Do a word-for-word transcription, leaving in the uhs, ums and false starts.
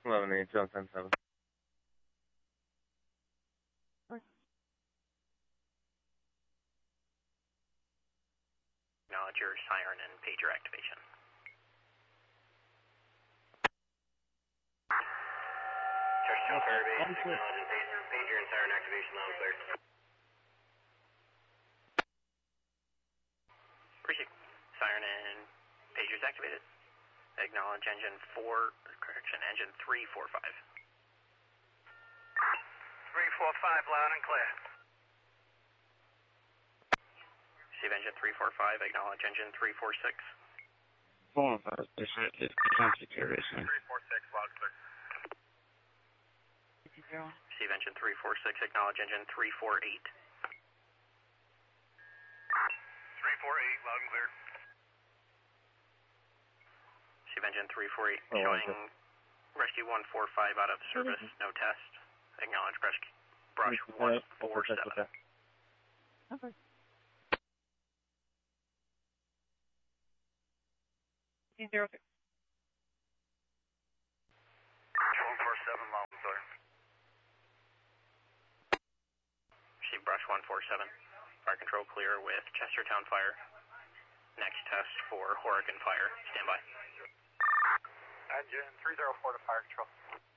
eleven eight, John ten seven. Acknowledge your siren and pager activation. Churchill Fairbase, acknowledge pager, pager and siren activation, loud and clear. Receive. Siren and pagers activated. Acknowledge engine four, correction, engine three four five. three four five, loud and clear. Receive engine three four five, acknowledge engine three four six. four five, this is Atlantic Aviation. three four six, loud and clear. Receive engine three four six, acknowledge engine three four eight. three four eight, loud and clear. Receive engine three four eight, Oh, showing okay. rescue one four five out of service, no test. Acknowledge brush, brush one four seven. Okay. Okay. Zero six. one four seven, loud and clear. Receive brush one four seven. Fire control clear with Chestertown Fire. Next test for Horrigan Fire. Stand by. Engine three zero four to fire control.